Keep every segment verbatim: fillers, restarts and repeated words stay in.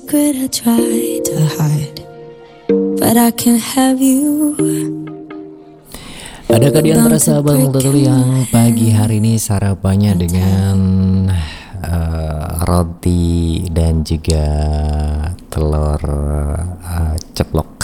secret I try to hide, but I can't have you. Adakah di antara sahabat Multatuli yang pagi hari ini sarapannya dengan uh, roti dan juga telur uh, ceplok,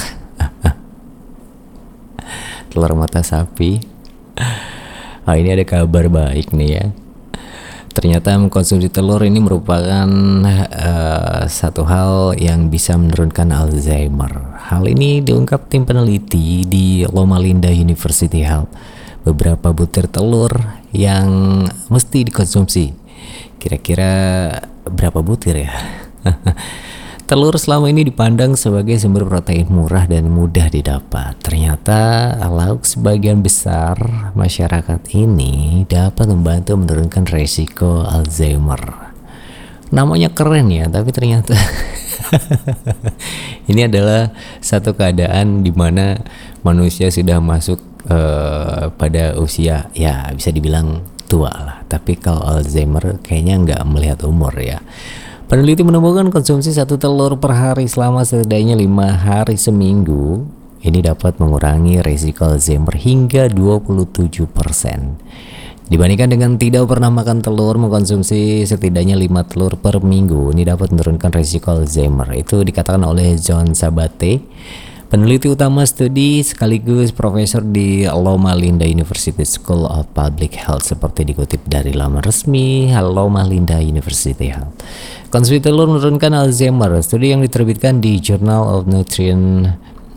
telur mata sapi? Oh, ini ada kabar baik nih ya. Ternyata mengkonsumsi telur ini merupakan uh, satu hal yang bisa menurunkan Alzheimer. Hal ini diungkap tim peneliti di Loma Linda University Health. Beberapa butir telur yang mesti dikonsumsi. Kira-kira berapa butir ya? Telur selama ini dipandang sebagai sumber protein murah dan mudah didapat. Ternyata lauk sebagian besar masyarakat ini dapat membantu menurunkan resiko Alzheimer. Namanya keren ya, tapi ternyata ini adalah satu keadaan di mana manusia sudah masuk uh, pada usia ya bisa dibilang tua lah. Tapi kalau Alzheimer kayaknya nggak melihat umur ya. Peneliti menemukan konsumsi satu telur per hari selama setidaknya lima hari seminggu ini dapat mengurangi risiko Alzheimer hingga dua puluh tujuh persen. Dibandingkan dengan tidak pernah makan telur, mengkonsumsi setidaknya lima telur per minggu ini dapat menurunkan risiko Alzheimer. Itu dikatakan oleh John Sabate, peneliti utama studi sekaligus profesor di Loma Linda University School of Public Health, seperti dikutip dari laman resmi Loma Linda University Health. Konsumsi telur menurunkan Alzheimer. Studi yang diterbitkan di Journal of Nutrition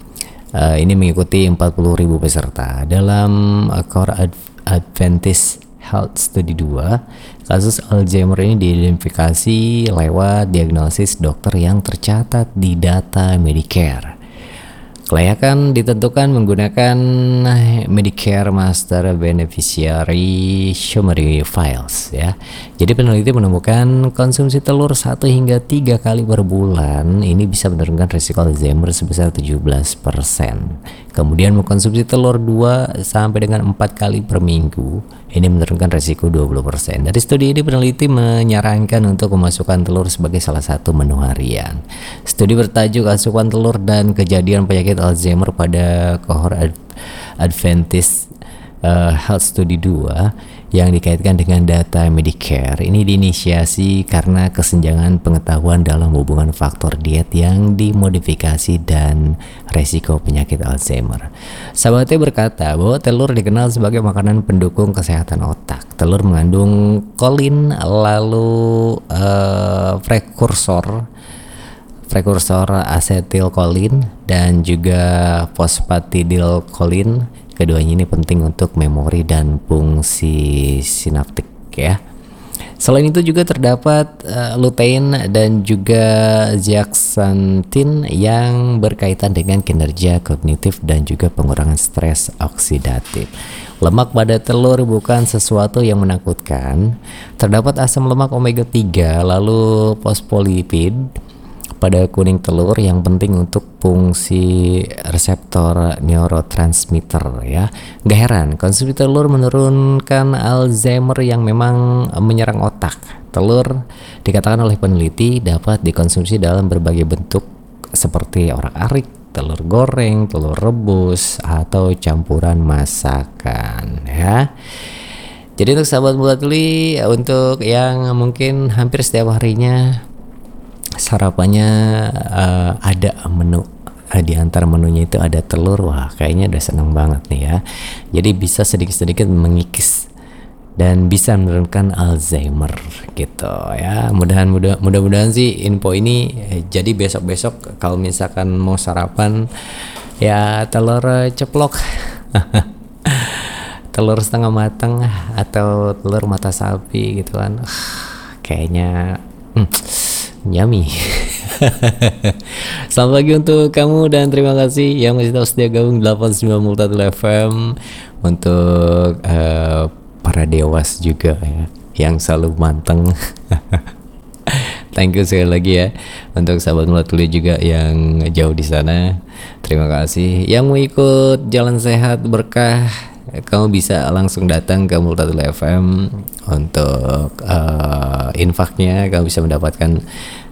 uh, ini mengikuti empat puluh ribu peserta. Dalam Core Adventist Health Study dua, kasus Alzheimer ini diidentifikasi lewat diagnosis dokter yang tercatat di data Medicare. Kelayakan ditentukan menggunakan Medicare Master Beneficiary Summary Files ya. Jadi peneliti menemukan konsumsi telur satu hingga tiga kali per bulan ini bisa menurunkan risiko Alzheimer sebesar tujuh belas persen. Kemudian mengkonsumsi telur dua sampai dengan empat kali per minggu ini menurunkan risiko dua puluh persen. Dari studi ini peneliti menyarankan untuk memasukkan telur sebagai salah satu menu harian. Studi bertajuk Asupan Telur dan Kejadian Penyakit Alzheimer pada Cohort Adventist uh, Health Study dua yang dikaitkan dengan data Medicare ini diinisiasi karena kesenjangan pengetahuan dalam hubungan faktor diet yang dimodifikasi dan resiko penyakit Alzheimer. Sabate berkata bahwa telur dikenal sebagai makanan pendukung kesehatan otak. Telur mengandung kolin lalu uh, prekursor prekursor asetilkolin dan juga fosfatidilkolin. Keduanya ini penting untuk memori dan fungsi sinaptik ya. Selain itu juga terdapat uh, lutein dan juga zeaxanthin yang berkaitan dengan kinerja kognitif dan juga pengurangan stres oksidatif. Lemak pada telur bukan sesuatu yang menakutkan. Terdapat asam lemak omega tiga lalu fosfolipid pada kuning telur yang penting untuk fungsi reseptor neurotransmitter ya. Gak heran konsumsi telur menurunkan Alzheimer yang memang menyerang otak. Telur dikatakan oleh peneliti dapat dikonsumsi dalam berbagai bentuk seperti orak-arik, telur goreng, telur rebus atau campuran masakan ya. Jadi untuk sahabat Multatuli, untuk yang mungkin hampir setiap harinya sarapannya uh, ada menu uh, di antara menunya itu ada telur, wah kayaknya udah seneng banget nih ya. Jadi bisa sedikit-sedikit mengikis dan bisa menurunkan Alzheimer gitu ya. Mudahan mudah mudah-mudahan sih info ini eh, jadi besok-besok kalau misalkan mau sarapan ya telur ceplok telur setengah matang atau telur mata sapi gitu kan, uh, kayaknya hmm, yummy. Selamat pagi untuk kamu dan terima kasih yang masih terus setia gabung delapan puluh sembilan Multatuli F M. Untuk uh, para dewas juga ya yang selalu manteng. Thank you sekali lagi ya untuk sahabat Multatuli juga yang jauh di sana. Terima kasih. Yang mau ikut jalan sehat berkah, kamu bisa langsung datang ke Multatuli F M untuk uh, infaknya. Kamu bisa mendapatkan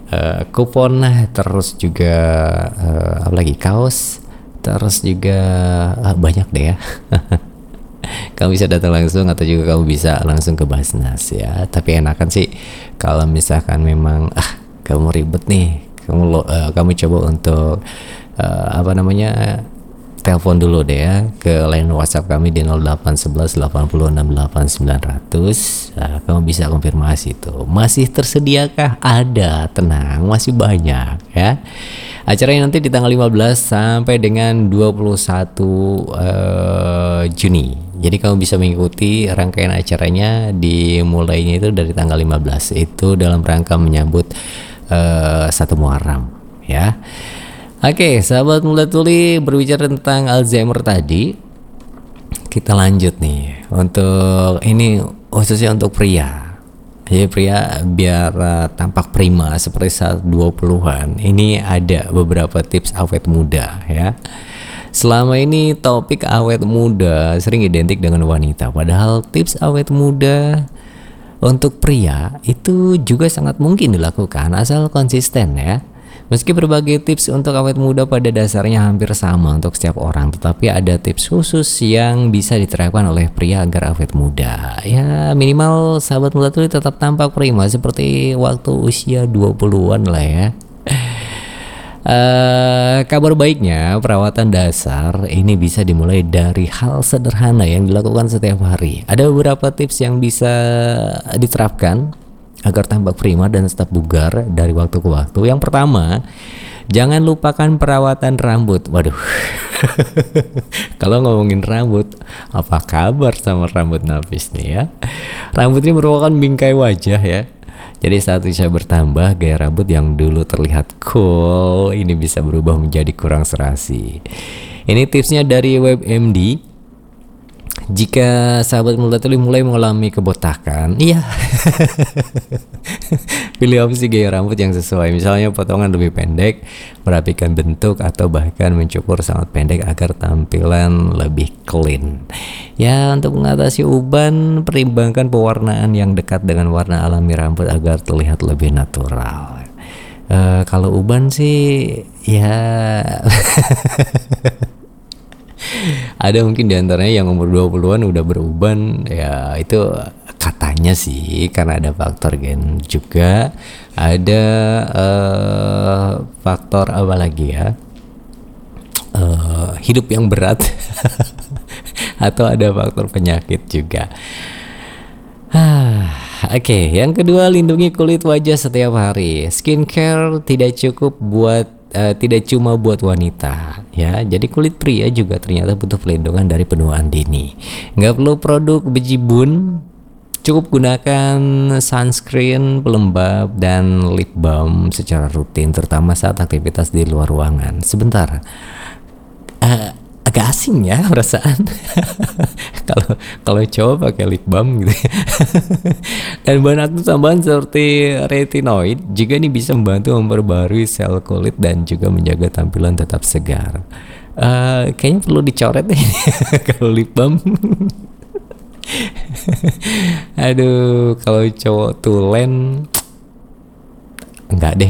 uh, kupon, terus juga uh, apa lagi, kaos, terus juga uh, banyak deh ya. Kamu bisa datang langsung atau juga kamu bisa langsung ke Basnas ya. Tapi enakan sih kalau misalkan memang ah kamu ribet nih, kamu lo, uh, kamu coba untuk uh, apa namanya telepon dulu deh ya ke line WhatsApp kami di nol delapan satu satu delapan nol enam delapan sembilan nol nol. Nah, kamu bisa konfirmasi tuh. Masih tersediakah? Ada, tenang, masih banyak ya. Acaranya nanti di tanggal lima belas sampai dengan dua puluh satu uh, Juni. Jadi kamu bisa mengikuti rangkaian acaranya dimulainya itu dari tanggal lima belas. Itu dalam rangka menyambut uh, satu Muharram ya. Oke, sahabat Muda Tuli, berbicara tentang Alzheimer tadi, kita lanjut nih untuk ini khususnya untuk pria. Jadi pria biar uh, tampak prima seperti saat dua puluhan, ini ada beberapa tips awet muda ya. Selama ini topik awet muda sering identik dengan wanita, padahal tips awet muda untuk pria itu juga sangat mungkin dilakukan asal konsisten ya. Meski berbagai tips untuk awet muda pada dasarnya hampir sama untuk setiap orang, tetapi ada tips khusus yang bisa diterapkan oleh pria agar awet muda. Ya minimal sahabat muda tuh tetap tampak prima seperti waktu usia dua puluhan lah ya. Uh, kabar baiknya perawatan dasar ini bisa dimulai dari hal sederhana yang dilakukan setiap hari. Ada beberapa tips yang bisa diterapkan agar tampak prima dan tetap bugar dari waktu ke waktu. Yang pertama, jangan lupakan perawatan rambut. Waduh, kalau ngomongin rambut, apa kabar sama rambut Nafis nih ya? Rambut ini merupakan bingkai wajah ya. Jadi saat usia bertambah, gaya rambut yang dulu terlihat cool ini bisa berubah menjadi kurang serasi. Ini tipsnya dari WebMD. Jika sahabat muda tuli mulai mengalami kebotakan, iya, pilih opsi gaya rambut yang sesuai. Misalnya potongan lebih pendek, merapikan bentuk, atau bahkan mencukur sangat pendek agar tampilan lebih clean. Ya, untuk mengatasi uban, pertimbangkan pewarnaan yang dekat dengan warna alami rambut agar terlihat lebih natural. Uh, kalau uban sih, ya. Ada mungkin diantaranya yang umur dua puluhan udah beruban, ya itu katanya sih karena ada faktor gen juga, ada uh, faktor apa lagi ya, uh, hidup yang berat atau ada faktor penyakit juga. Oke, okay. Yang kedua, lindungi kulit wajah setiap hari. Skincare tidak cukup buat Uh, tidak cuma buat wanita ya, jadi kulit pria juga ternyata butuh pelindungan dari penuaan dini. Nggak perlu produk bejibun, cukup gunakan sunscreen, pelembab, dan lip balm secara rutin, terutama saat aktivitas di luar ruangan. Sebentar, uh, agak asing ya perasaan kalau kalau cowok pakai lip balm gitu. Dan bahan aktif tambahan seperti retinoid juga nih bisa membantu memperbarui sel kulit dan juga menjaga tampilan tetap segar. Uh, kayaknya perlu dicoret deh kalau lip balm. Aduh, kalau cowok tulen enggak deh.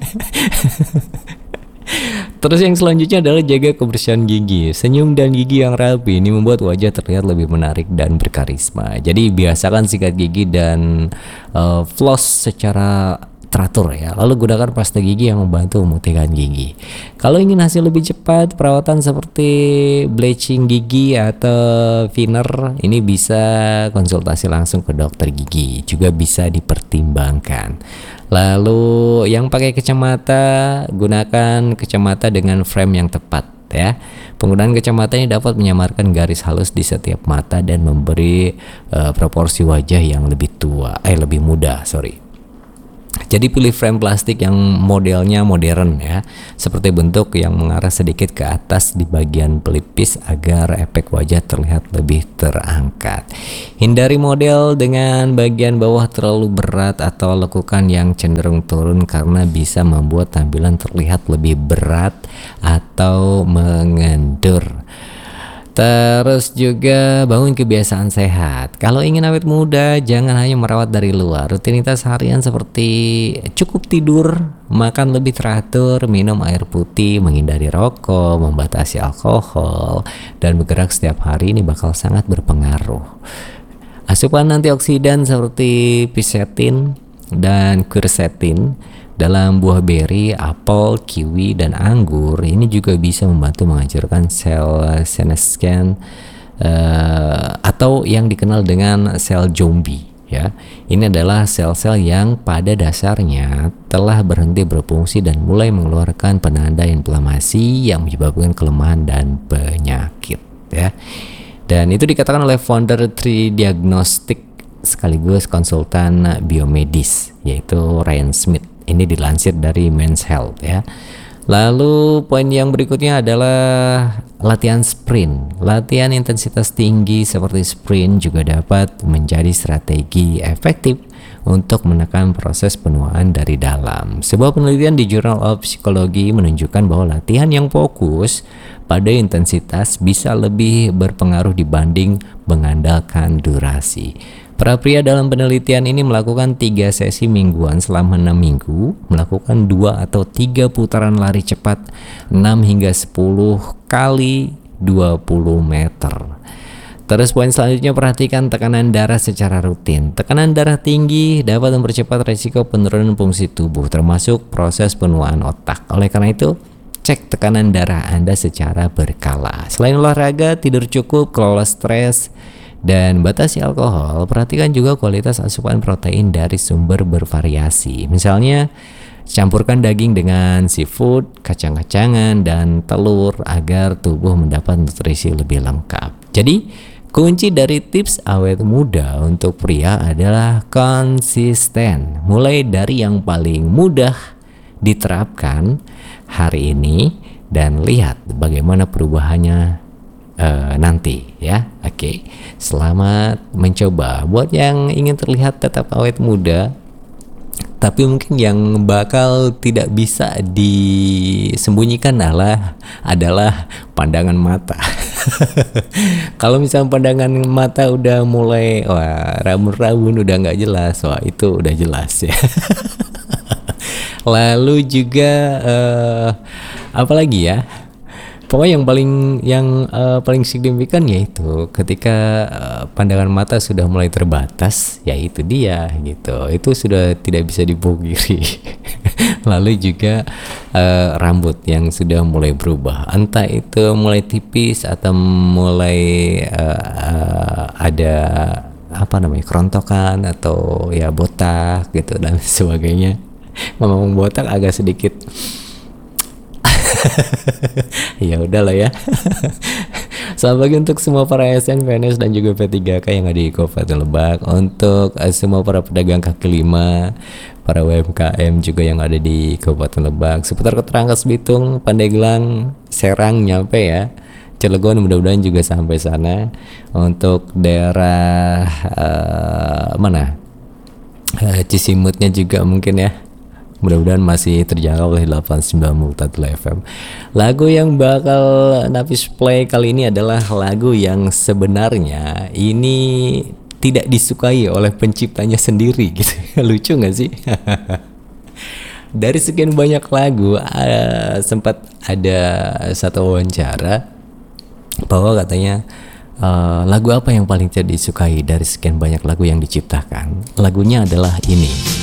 Terus yang selanjutnya adalah jaga kebersihan gigi. Senyum dan gigi yang rapi ini membuat wajah terlihat lebih menarik dan berkarisma. Jadi biasakan sikat gigi dan uh, floss secara teratur ya. Lalu gunakan pasta gigi yang membantu memutihkan gigi. Kalau ingin hasil lebih cepat, perawatan seperti bleaching gigi atau thinner ini bisa konsultasi langsung ke dokter gigi. Juga bisa dipertimbangkan. Lalu yang pakai kacamata, gunakan kacamata dengan frame yang tepat ya. Penggunaan kacamata ini dapat menyamarkan garis halus di setiap mata dan memberi uh, proporsi wajah yang lebih tua, eh lebih muda, sorry. Jadi pilih frame plastik yang modelnya modern ya, seperti bentuk yang mengarah sedikit ke atas di bagian pelipis agar efek wajah terlihat lebih terangkat. Hindari model dengan bagian bawah terlalu berat atau lekukan yang cenderung turun karena bisa membuat tampilan terlihat lebih berat atau mengendur. Terus juga bangun kebiasaan sehat. Kalau ingin awet muda, jangan hanya merawat dari luar. Rutinitas harian seperti cukup tidur, makan lebih teratur, minum air putih, menghindari rokok, membatasi alkohol, dan bergerak setiap hari ini bakal sangat berpengaruh. Asupan antioksidan seperti quercetin dan quercetin dalam buah beri, apel, kiwi, dan anggur ini juga bisa membantu menghancurkan sel senescent uh, atau yang dikenal dengan sel zombie ya. Ini adalah sel-sel yang pada dasarnya telah berhenti berfungsi dan mulai mengeluarkan penanda inflamasi yang menyebabkan kelemahan dan penyakit ya. Dan itu dikatakan oleh founder Tri Diagnostic sekaligus konsultan biomedis yaitu Ryan Smith. Ini dilansir dari Men's Health ya. Lalu poin yang berikutnya adalah latihan sprint. Latihan intensitas tinggi seperti sprint juga dapat menjadi strategi efektif untuk menekan proses penuaan dari dalam. Sebuah penelitian di Journal of Psychology menunjukkan bahwa latihan yang fokus pada intensitas bisa lebih berpengaruh dibanding mengandalkan durasi. Para pria dalam penelitian ini melakukan tiga sesi mingguan selama enam minggu, melakukan dua atau tiga putaran lari cepat enam hingga sepuluh kali dua puluh meter. Terus poin selanjutnya, perhatikan tekanan darah secara rutin. Tekanan darah tinggi dapat mempercepat risiko penurunan fungsi tubuh, termasuk proses penuaan otak. Oleh karena itu, cek tekanan darah Anda secara berkala. Selain olahraga, tidur cukup, kelola stres, dan batasi alkohol, perhatikan juga kualitas asupan protein dari sumber bervariasi. Misalnya, campurkan daging dengan seafood, kacang-kacangan, dan telur agar tubuh mendapat nutrisi lebih lengkap. Jadi, kunci dari tips awet muda untuk pria adalah konsisten. Mulai dari yang paling mudah diterapkan hari ini dan lihat bagaimana perubahannya Uh, nanti ya. Oke, okay. Selamat mencoba. Buat yang ingin terlihat tetap awet muda, tapi mungkin yang bakal tidak bisa disembunyikan adalah adalah pandangan mata. Kalau misalnya pandangan mata udah mulai wah rabun-rabun, udah nggak jelas, wah itu udah jelas ya. Lalu juga uh, apa lagi ya? Pokoknya yang paling yang uh, paling signifikan yaitu ketika uh, pandangan mata sudah mulai terbatas, yaitu dia gitu. Itu sudah tidak bisa dipungkiri. Lalu juga uh, rambut yang sudah mulai berubah, entah itu mulai tipis atau mulai uh, uh, ada apa namanya kerontokan atau ya botak gitu dan sebagainya. Ngomong botak agak sedikit ya udahlah ya. Selamat pagi untuk semua para A S N, P N S dan juga P tiga K yang ada di Kabupaten Lebak. Untuk uh, semua para pedagang kaki lima, para U M K M juga yang ada di Kabupaten Lebak, seputar Rangkas Bitung, Pandeglang, Serang nyampe ya. Cilegon mudah-mudahan juga sampai sana. Untuk daerah uh, mana? Uh, Cisimutnya juga mungkin ya. Mudah-mudahan masih terjangkau oleh delapan puluh sembilan Multadul F M. Lagu yang bakal Nafis play kali ini adalah lagu yang sebenarnya ini tidak disukai oleh penciptanya sendiri gitu. Lucu gak sih? Dari sekian banyak lagu, uh, sempat ada satu wawancara bahwa katanya uh, lagu apa yang paling tidak disukai dari sekian banyak lagu yang diciptakan. Lagunya adalah ini.